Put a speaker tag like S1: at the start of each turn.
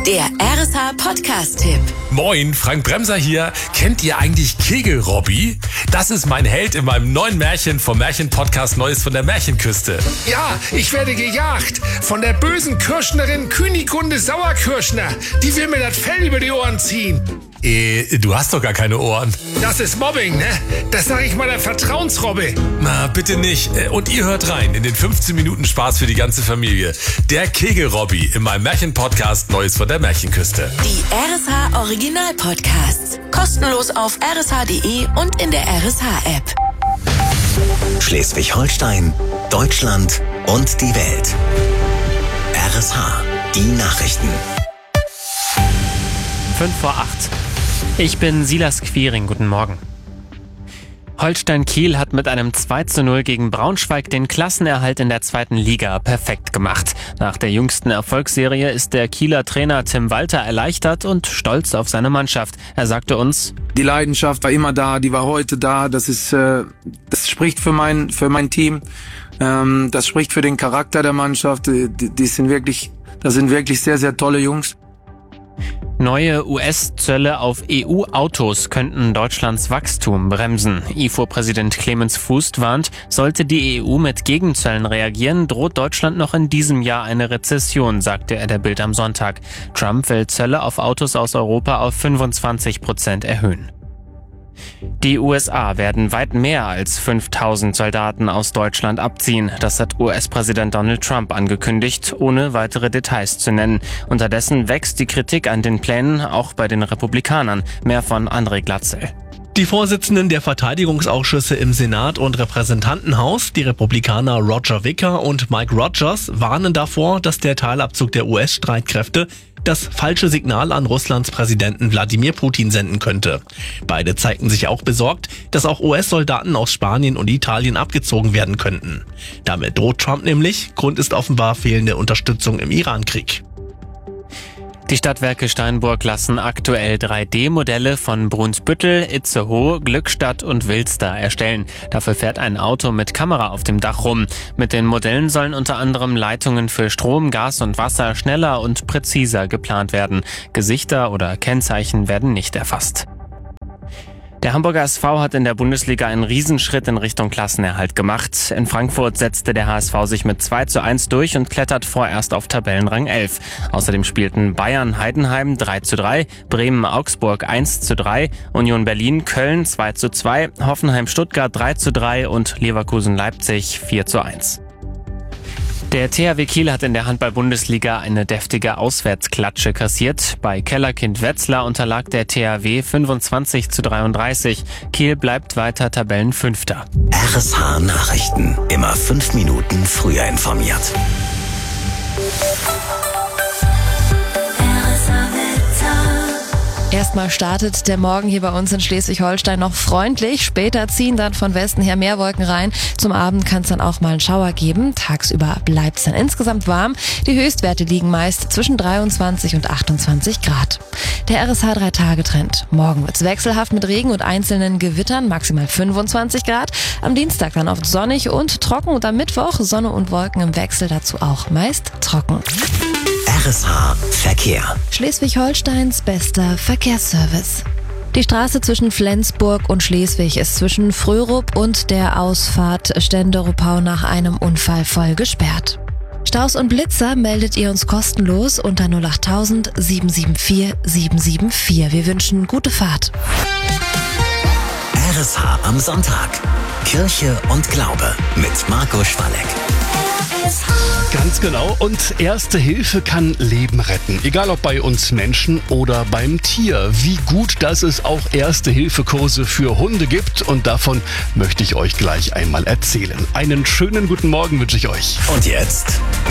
S1: Der RSH Podcast-Tipp.
S2: Moin, Frank Bremser hier. Kennt ihr eigentlich Kegel-Robby? Das ist mein Held in meinem neuen Märchen vom Märchen-Podcast Neues von der Märchenküste.
S3: Ja, ich werde gejagt von der bösen Kirschnerin Kunigunde Sauerkirschner. Die will mir das Fell über die Ohren ziehen.
S2: Du hast doch gar keine Ohren.
S3: Das ist Mobbing, ne? Das sag ich mal der Vertrauensrobbe.
S2: Na, bitte nicht. Und ihr hört rein in den 15 Minuten Spaß für die ganze Familie. Der Kegel-Robby in meinem Märchen-Podcast Neues von der Märchenküste.
S1: Die RSH Original-Podcasts. Kostenlos auf rsh.de und in der RSH-App.
S4: Schleswig-Holstein, Deutschland und die Welt. RSH, die Nachrichten.
S5: 5:08. Ich bin Silas Quiring, guten Morgen. Holstein Kiel hat mit einem 2:0 gegen Braunschweig den Klassenerhalt in der 2. Liga perfekt gemacht. Nach der jüngsten Erfolgsserie ist der Kieler Trainer Tim Walter erleichtert und stolz auf seine Mannschaft. Er sagte uns:
S6: Die Leidenschaft war immer da, die war heute da. Das spricht für mein Team. Das spricht für den Charakter der Mannschaft. Das sind wirklich sehr, sehr tolle Jungs.
S5: Neue US-Zölle auf EU-Autos könnten Deutschlands Wachstum bremsen. IFO-Präsident Clemens Fuß warnt, sollte die EU mit Gegenzöllen reagieren, droht Deutschland noch in diesem Jahr eine Rezession, sagte er der Bild am Sonntag. Trump will Zölle auf Autos aus Europa auf 25% erhöhen. Die USA werden weit mehr als 5000 Soldaten aus Deutschland abziehen. Das hat US-Präsident Donald Trump angekündigt, ohne weitere Details zu nennen. Unterdessen wächst die Kritik an den Plänen, auch bei den Republikanern. Mehr von André Glatzel.
S7: Die Vorsitzenden der Verteidigungsausschüsse im Senat und Repräsentantenhaus, die Republikaner Roger Wicker und Mike Rogers, warnen davor, dass der Teilabzug der US-Streitkräfte das falsche Signal an Russlands Präsidenten Wladimir Putin senden könnte. Beide zeigten sich auch besorgt, dass auch US-Soldaten aus Spanien und Italien abgezogen werden könnten. Damit droht Trump nämlich. Grund ist offenbar fehlende Unterstützung im Iran-Krieg.
S5: Die Stadtwerke Steinburg lassen aktuell 3D-Modelle von Brunsbüttel, Itzehoe, Glückstadt und Wilster erstellen. Dafür fährt ein Auto mit Kamera auf dem Dach rum. Mit den Modellen sollen unter anderem Leitungen für Strom, Gas und Wasser schneller und präziser geplant werden. Gesichter oder Kennzeichen werden nicht erfasst. Der Hamburger SV hat in der Bundesliga einen Riesenschritt in Richtung Klassenerhalt gemacht. In Frankfurt setzte der HSV sich mit 2:1 durch und klettert vorerst auf Tabellenrang 11. Außerdem spielten Bayern Heidenheim 3:3, Bremen Augsburg 1:3, Union Berlin Köln 2:2, Hoffenheim Stuttgart 3:3 und Leverkusen Leipzig 4:1. Der THW Kiel hat in der Handball-Bundesliga eine deftige Auswärtsklatsche kassiert. Bei Kellerkind Wetzlar unterlag der THW 25:33. Kiel bleibt weiter Tabellenfünfter.
S4: RSH Nachrichten. Immer 5 Minuten früher informiert.
S8: Erstmal startet der Morgen hier bei uns in Schleswig-Holstein noch freundlich. Später ziehen dann von Westen her mehr Wolken rein. Zum Abend kann es dann auch mal einen Schauer geben. Tagsüber bleibt es dann insgesamt warm. Die Höchstwerte liegen meist zwischen 23 und 28 Grad. Der RSH 3-Tage-Trend. Morgen wird es wechselhaft mit Regen und einzelnen Gewittern, maximal 25 Grad. Am Dienstag dann oft sonnig und trocken und am Mittwoch Sonne und Wolken im Wechsel, dazu auch meist trocken.
S4: RSH Verkehr.
S8: Schleswig-Holsteins bester Verkehrsservice. Die Straße zwischen Flensburg und Schleswig ist zwischen Frörup und der Ausfahrt Stenderopau nach einem Unfall voll gesperrt. Staus und Blitzer meldet ihr uns kostenlos unter 08000 774 774. Wir wünschen gute Fahrt.
S4: RSH am Sonntag. Kirche und Glaube mit Marco Schwalek.
S9: Ganz genau. Und Erste Hilfe kann Leben retten. Egal ob bei uns Menschen oder beim Tier. Wie gut, dass es auch Erste-Hilfe-Kurse für Hunde gibt. Und davon möchte ich euch gleich einmal erzählen. Einen schönen guten Morgen wünsche ich euch.
S4: Und jetzt